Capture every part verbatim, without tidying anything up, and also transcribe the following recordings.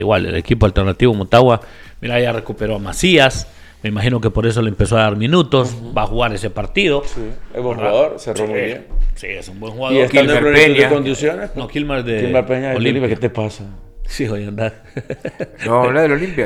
igual el equipo alternativo Motagua, mira, ya recuperó a Macías. Me imagino que por eso le empezó a dar minutos. Uh-huh. Va a jugar ese partido. Sí, es buen jugador, cerró sí, muy bien. Sí, es un buen jugador. ¿Y está en plenitud de condiciones? No, Kilmar de Kilmar Peña de Olimpia. ¿Qué te pasa? Sí, voy a andar. No, habla del Olimpia.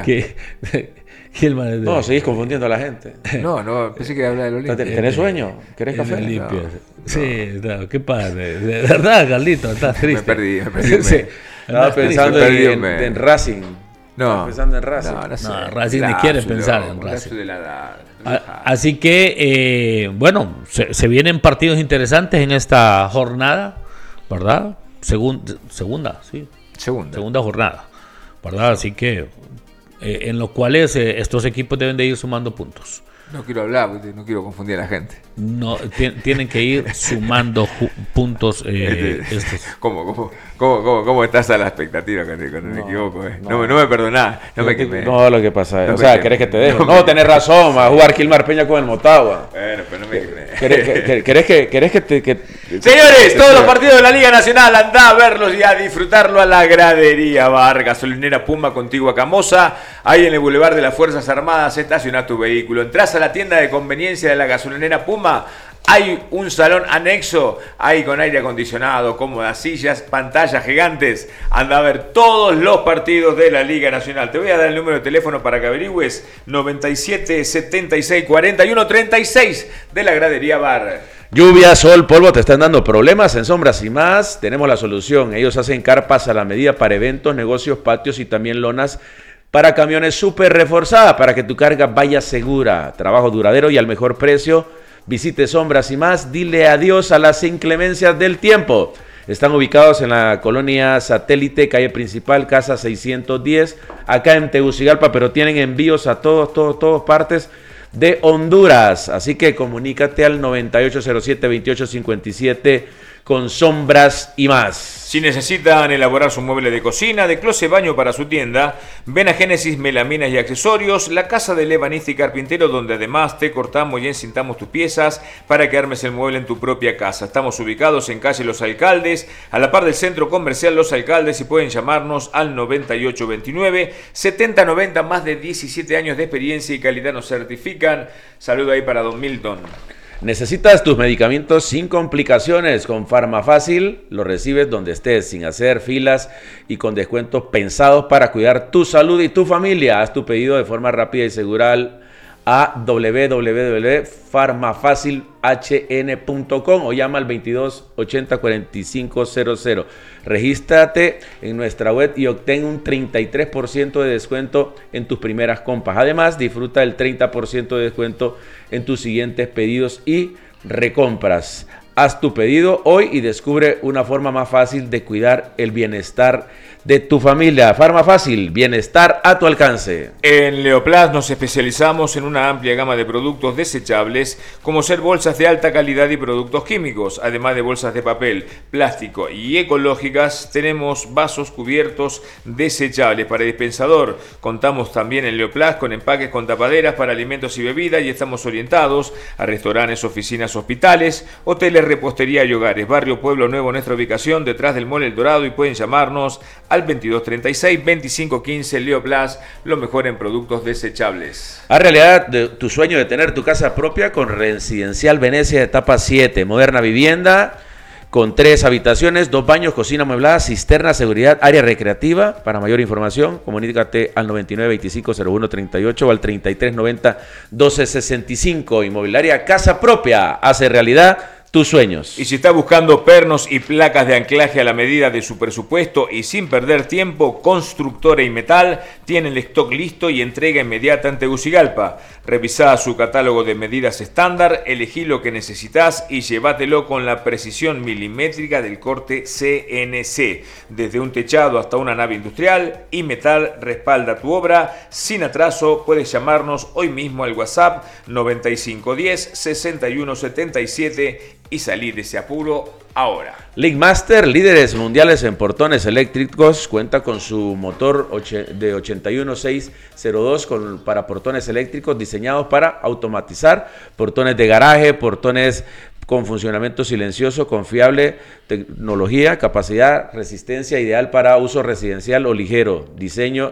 Kilmar de... No, seguís confundiendo a la gente. No, no, pensé que habla del Olimpia. ¿Tenés sueño? ¿Querés café? Olimpia. No, sí, no, ¿qué pasa? De verdad, Carlito, estás triste. Me perdí, me perdí. Sí. Estaba pensando perdí, en, me... en Racing. No. Estaba pensando en Racing. No, no, sé. no Racing ni quiere pensar en Racing. De la, la, A, así que, eh, bueno, se, se vienen partidos interesantes en esta jornada, ¿verdad? Segun, segunda, sí. Segunda. Segunda jornada, ¿verdad? Así que, eh, en los cuales eh, estos equipos deben de ir sumando puntos. No quiero hablar, porque no quiero confundir a la gente. No, t- tienen que ir sumando ju- puntos eh, estos. ¿Cómo, cómo, cómo, cómo, cómo estás a la expectativa cuando, cuando no, me equivoco? Eh? No, no, me, no me perdonás. No, me, te, me, no, lo que pasa es, no o sea, me, ¿querés que te deje? No, no, no tenés razón, va a jugar Kilmar Peña con el Motagua. Bueno, pero no me ¿Querés que, querés que, querés que te... Que, Señores, que, todos los partidos de la Liga Nacional, andá a verlos y a disfrutarlo a la Gradería Bar, gasolinera Puma contigua a Camosa. Ahí en el Boulevard de las Fuerzas Armadas estacionás tu vehículo. Entrás a la tienda de conveniencia de la gasolinera Puma. Hay un salón anexo, ahí con aire acondicionado, cómodas sillas, pantallas gigantes. Anda a ver todos los partidos de la Liga Nacional. Te voy a dar el número de teléfono para que averigües. noventa y siete, setenta y seis, cuarenta y uno, treinta y seis de la Gradería Bar. Lluvia, sol, polvo, te están dando problemas en Sombras y Más. Tenemos la solución. Ellos hacen carpas a la medida para eventos, negocios, patios y también lonas para camiones súper reforzadas para que tu carga vaya segura. Trabajo duradero y al mejor precio. Visite Sombras y Más, dile adiós a las inclemencias del tiempo. Están ubicados en la colonia Satélite, calle principal, casa seiscientos diez, acá en Tegucigalpa, pero tienen envíos a todos, todos, todas partes de Honduras. Así que comunícate al noventa y ocho cero siete, veintiocho cincuenta y siete con Sombras y Más. Si necesitan elaborar su mueble de cocina, de closet baño para su tienda, ven a Génesis Melaminas y Accesorios, la casa del ebanista y carpintero, donde además te cortamos y encintamos tus piezas para que armes el mueble en tu propia casa. Estamos ubicados en calle Los Alcaldes, a la par del Centro Comercial Los Alcaldes, y pueden llamarnos al noventa y ocho veintinueve, setenta noventa, más de diecisiete años de experiencia y calidad nos certifican. Saludo ahí para Don Milton. ¿Necesitas tus medicamentos sin complicaciones? Con Farmafácil lo recibes donde estés, sin hacer filas y con descuentos pensados para cuidar tu salud y tu familia. Haz tu pedido de forma rápida y segura a w w w punto farmafacil h n punto com o llama al veintidós ochenta cuarenta y cinco cero cero. Regístrate en nuestra web y obtén un treinta y tres por ciento de descuento en tus primeras compras. Además, disfruta del treinta por ciento de descuento en tus siguientes pedidos y recompras. Haz tu pedido hoy y descubre una forma más fácil de cuidar el bienestar de tu familia. Farmafácil, bienestar a tu alcance. En Leoplast nos especializamos en una amplia gama de productos desechables, como ser bolsas de alta calidad y productos químicos. Además de bolsas de papel, plástico y ecológicas, tenemos vasos cubiertos desechables para dispensador. Contamos también en Leoplast con empaques con tapaderas para alimentos y bebidas, y estamos orientados a restaurantes, oficinas, hospitales, hoteles, repostería y hogares. Barrio Pueblo Nuevo, nuestra ubicación detrás del Mall El Dorado, y pueden llamarnos al veintidós treinta y seis, veinticinco quince. Leoplast, lo mejor en productos desechables. Haz realidad de tu sueño de tener tu casa propia con Residencial Venecia de etapa siete, moderna vivienda con tres habitaciones, dos baños, cocina amueblada, cisterna, seguridad, área recreativa. Para mayor información, comunícate al noventa y nueve veinticinco cero uno treinta y ocho o al treinta y tres noventa doce sesenta y cinco. Inmobiliaria Casa Propia, hace realidad tus sueños. Y si está buscando pernos y placas de anclaje a la medida de su presupuesto y sin perder tiempo, Constructora y Metal tiene el stock listo y entrega inmediata en Tegucigalpa. Revisá su catálogo de medidas estándar, elegí lo que necesitas y llévatelo con la precisión milimétrica del corte C N C. Desde un techado hasta una nave industrial, y Metal respalda tu obra sin atraso. Puedes llamarnos hoy mismo al WhatsApp noventa y cinco diez, sesenta y uno setenta y siete y salir de ese apuro ahora. Linkmaster, líderes mundiales en portones eléctricos, cuenta con su motor de ochenta y uno seiscientos dos con, para portones eléctricos diseñados para automatizar portones de garaje, portones con funcionamiento silencioso, confiable, tecnología, capacidad, resistencia, ideal para uso residencial o ligero, diseño